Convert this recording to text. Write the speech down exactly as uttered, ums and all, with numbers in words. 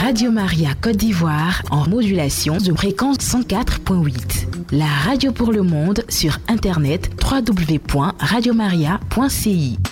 Radio Maria Côte d'Ivoire en modulation de fréquence cent quatre virgule huit. La radio pour le monde sur internet w w w point radio maria point c i.